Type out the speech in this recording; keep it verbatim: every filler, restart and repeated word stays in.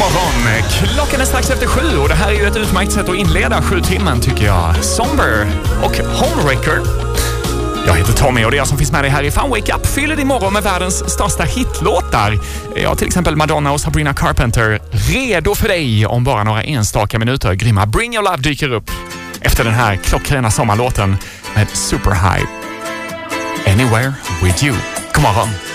morgon. Klockan är strax efter sju och det här är ju ett utmärkt sätt att inleda sju timmen tycker jag. Somber och Homewrecker. Jag heter Tommy och det är jag som finns med dig här i Fan Wake Up. Fyller din morgon med världens största hitlåtar. Ja, till exempel Madonna och Sabrina Carpenter. Redo för dig om bara några enstaka minuter. Grymma Bring Your Love dyker upp efter den här klockrena sommarlåten med Super High. Anywhere with you. God morgon.